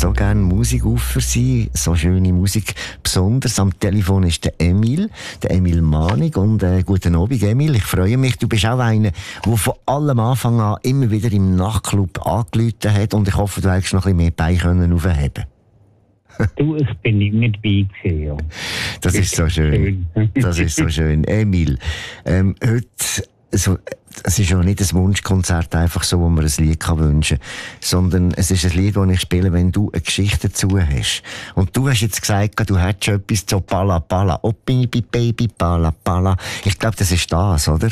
so gerne Musik auf für Sie, so schöne Musik. Besonders am Telefon ist der Emil Manig. Und guten Abend, Emil. Ich freue mich. Du bist auch einer, der von allem Anfang an immer wieder im Nachtclub angerufen hat. Und ich hoffe, du hast noch ein bisschen mehr Beine aufheben. Du, ich bin immer dabei gewesen, ja. Das ist so schön. Das ist so schön. Emil, heute, es ist ja nicht ein Wunschkonzert, einfach so, wo man ein Lied wünschen kann, sondern es ist ein Lied, das ich spiele, wenn du eine Geschichte dazu hast. Und du hast jetzt gesagt, du hättest schon etwas zu Pala Pala. Oh, Baby, Baby, Pala Pala. Ich glaube, das ist das, oder?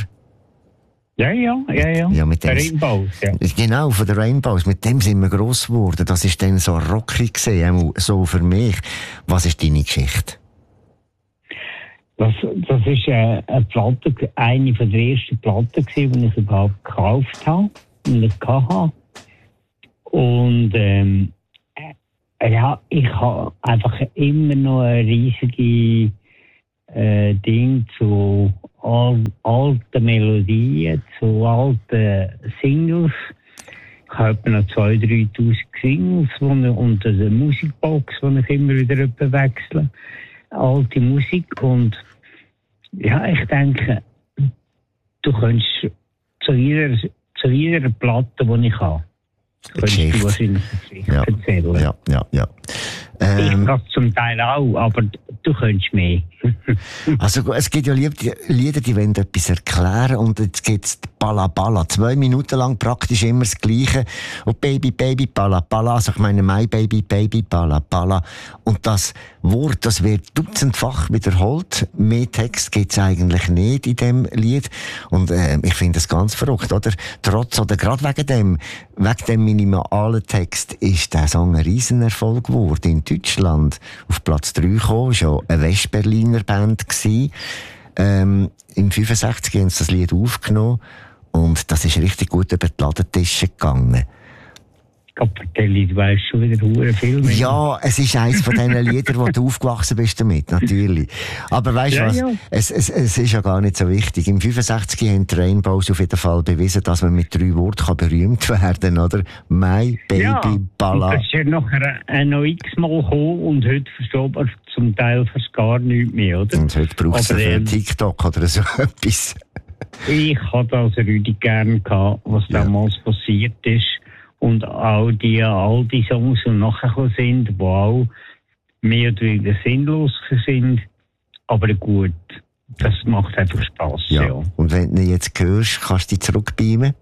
Ja, mit dem Rainbows, ja. Genau, von den Rainbows. Mit dem sind wir gross geworden. Das war dann so rockig gewesen, so für mich. Was ist deine Geschichte? Das ist eine Platte, eine von der ersten Platten gewesen, die ich überhaupt gekauft habe und hatte. Und ich habe einfach immer noch eine riesige Ding zu alten Melodien, zu alten Singles. Ich habe noch 2.000, 3.000 Singles und eine Musikbox, die ich immer wieder wechsle. Alte Musik. Und ja, ich denke, du könntest zu jeder Platte, die ich habe, könntest du wahrscheinlich eine Geschichte erzählen. Ja. Ich kann es zum Teil auch, aber du könntest mehr. Also es gibt ja Lieder, die wollen etwas erklären, und jetzt gibt es Balla Balla. 2 Minuten lang praktisch immer das Gleiche. Und Baby, Baby, Balla Balla. Also ich meine, My Baby, Baby, Balla Balla. Und das Wort, das wird dutzendfach wiederholt. Mehr Text gibt es eigentlich nicht in dem Lied. Und ich finde das ganz verrückt, oder? Gerade wegen dem minimalen Text ist der Song ein Riesenerfolg geworden. In Deutschland auf Platz 3 gekommen, schon eine Westberliner Band gsi. Im 65 haben sie das Lied aufgenommen und das ist richtig gut über die Ladentische gegangen. Kapitelli, du weißt schon wieder hure viel mehr. Ja, es ist eines von diesen Liedern, wo du aufgewachsen bist damit, natürlich. Aber weißt du was? Ja. Es ist ja gar nicht so wichtig. Im 65 haben die Rainbows auf jeden Fall bewiesen, dass man mit 3 Worten berühmt werden kann, oder? My Baby, Balla. Und das ist ja nachher noch x-mal gekommen und heute versteht man zum Teil fast gar nichts mehr, oder? Und heute braucht es für TikTok oder so etwas. Ich hatte also Rüdi gern gehabt, was damals passiert ist. Und auch all die Songs, die nachher gekommen sind, die auch mehr oder weniger sinnlos sind. Aber gut, das macht einfach Spass. Ja. Und wenn du jetzt hörst, kannst du dich zurückbeamen?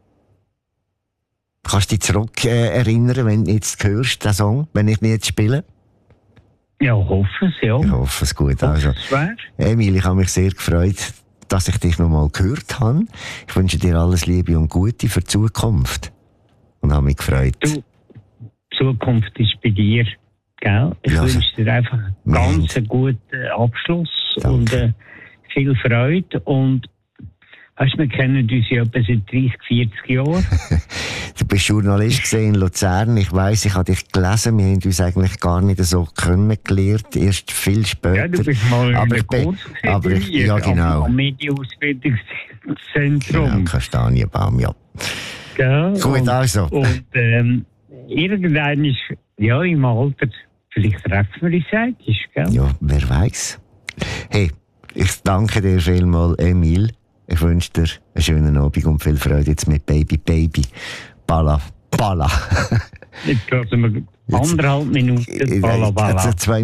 Kannst du dich zurück erinnern, wenn du jetzt hörst, den Song, wenn ich ihn jetzt spiele? Ja, hoffe es, ja. Ich hoffe es gut. Also, Emil, ich habe mich sehr gefreut, dass ich dich noch mal gehört habe. Ich wünsche dir alles Liebe und Gute für die Zukunft. Und habe mich gefreut. Du, die Zukunft ist bei dir, gell? Ich wünsche dir einfach einen ganz guten Abschluss. Danke. Und viel Freude. Und weißt, wir kennen uns ja etwa seit 30, 40 Jahren. Du bist Journalist in Luzern. Ich weiss, ich habe dich gelesen. Wir haben uns eigentlich gar nicht so kennengelernt. Erst viel später. Ja, du bist mal in einem Kurs ja, genau. Am Medienausbildungszentrum. Genau, Kastanienbaum, ja. Ja, gut, also. Und irgendwann ist, ja, im Alter, vielleicht treffen wir uns eigentlich, gell? Ja, wer weiß. Hey, ich danke dir vielmals, Emil. Ich wünsche dir einen schönen Abend und viel Freude jetzt mit Baby, Baby. Balla, Balla. Jetzt lassen wir 1,5 Minuten Balla, Balla.